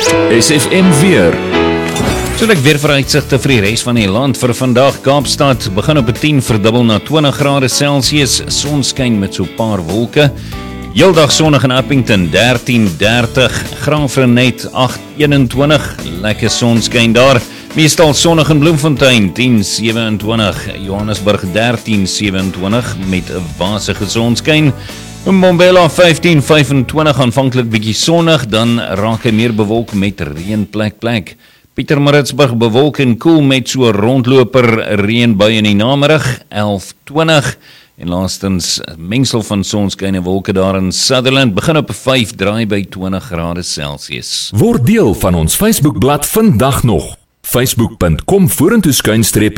SFM weer. So ek weer vooruitsigte vir die res van die land vir vandag. Kaapstad begin op 10 verdubbel na 20 grade Celsius, sonskyn met so 'n paar wolke. Heeldag sonnig in Appington 13-30, Graafrenet 8-21, lekker sonskyn daar. Meestal sonnig in Bloemfontein 10-27, Johannesburg 13-27 met 'n wasige sonskyn. Mbombela 15-25, aanvanklik bietjie sonnig, dan raak hy meer bewolk met reën plek. Pietermaritzburg bewolk en koel met so 'n rondloper reënbui in die namiddag 11-20. En laastens mengsel van sonskyn en wolke daar in Sutherland, begin op 5, draai by 20 grade Celsius. Word deel van ons Facebookblad vandag nog. Facebook.com/_.